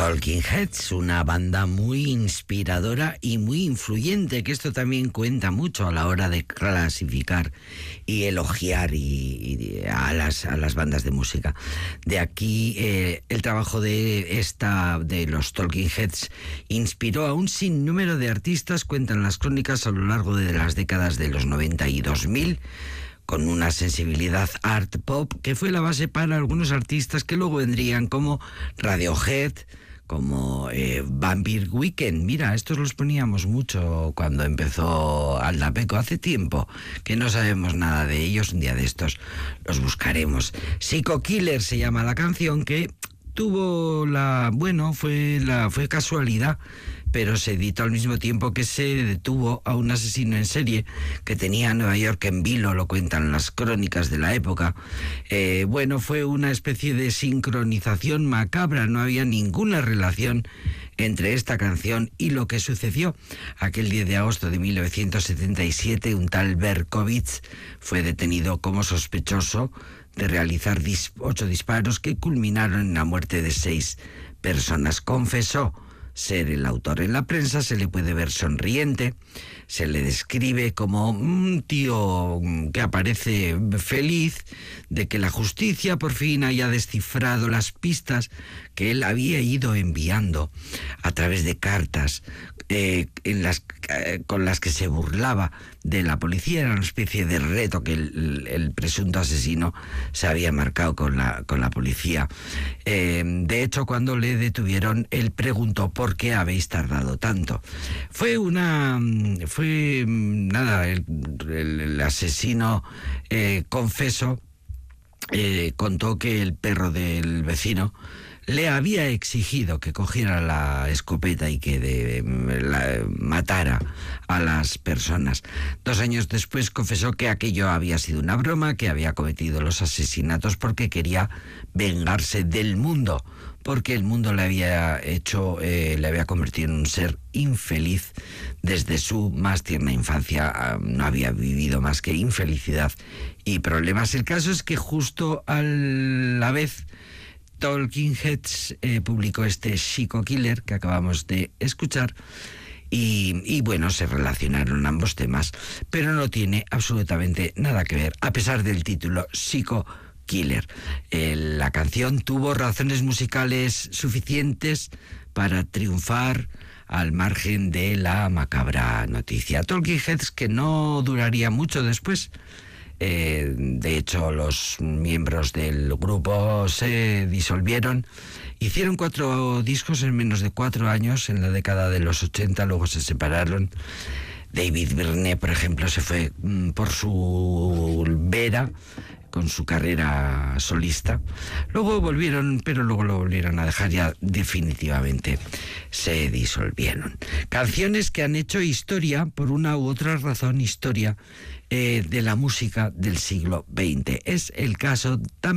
Talking Heads, una banda muy inspiradora y muy influyente, que esto también cuenta mucho a la hora de clasificar y elogiar a las bandas de música. De aquí el trabajo de los Talking Heads inspiró a un sinnúmero de artistas, cuentan las crónicas, a lo largo de las décadas de los 90 y 2000, con una sensibilidad art pop que fue la base para algunos artistas que luego vendrían, como Radiohead, como Vampire Weekend. Mira, estos los poníamos mucho cuando empezó Aldapeco, hace tiempo que no sabemos nada de ellos. Un día de estos los buscaremos. Psycho Killer se llama la canción, que tuvo fue casualidad, pero se editó al mismo tiempo que se detuvo a un asesino en serie que tenía Nueva York en vilo, lo cuentan las crónicas de la época. Fue una especie de sincronización macabra, no había ninguna relación entre esta canción y lo que sucedió. Aquel 10 de agosto de 1977, un tal Berkovitz fue detenido como sospechoso de realizar 8 disparos que culminaron en la muerte de 6 personas. Confesó ser el autor. En la prensa se le puede ver sonriente, se le describe como un tío que aparece feliz de que la justicia por fin haya descifrado las pistas que él había ido enviando a través de cartas con las que se burlaba de la policía. Era una especie de reto que el presunto asesino se había marcado con la policía. De hecho, cuando le detuvieron, él preguntó: ¿por qué habéis tardado tanto? El asesino confeso contó que el perro del vecino le había exigido que cogiera la escopeta y que matara a las personas. 2 años después confesó que aquello había sido una broma, que había cometido los asesinatos porque quería vengarse del mundo, porque el mundo le había convertido en un ser infeliz desde su más tierna infancia. No había vivido más que infelicidad y problemas. El caso es que justo a la vez Talking Heads publicó este Psycho Killer que acabamos de escuchar y se relacionaron ambos temas, pero no tiene absolutamente nada que ver, a pesar del título Psycho Killer. La canción tuvo razones musicales suficientes para triunfar al margen de la macabra noticia. Talking Heads, que no duraría mucho después. De hecho, los miembros del grupo se disolvieron. Hicieron 4 discos en menos de 4 años, en la década de los 80, luego se separaron. David Byrne, por ejemplo, se fue por su vera con su carrera solista. Luego volvieron, pero luego lo volvieron a dejar, ya definitivamente se disolvieron. Canciones que han hecho historia, por una u otra razón, historia de la música del siglo XX. Es el caso también